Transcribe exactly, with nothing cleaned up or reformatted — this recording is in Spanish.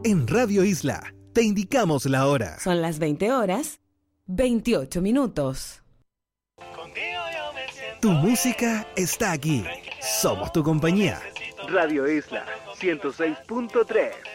En Radio Isla, te indicamos la hora. Son las veinte horas, veintiocho minutos. Tu música está aquí. Somos tu compañía. Radio Isla ciento seis punto tres.